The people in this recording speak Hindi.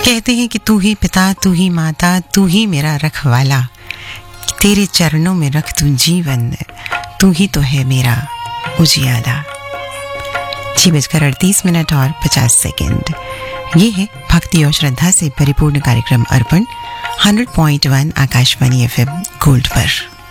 कहते हैं कि तू ही पिता, तू ही माता, तू ही मेरा रखवाला, तेरे चरणों में रख तू जीवन, तू ही तो है मेरा उजियाला। 6:38 और 50 सेकेंड। ये है भक्ति और श्रद्धा से परिपूर्ण कार्यक्रम अर्पण 100.1 आकाशवाणी FM गोल्ड पर।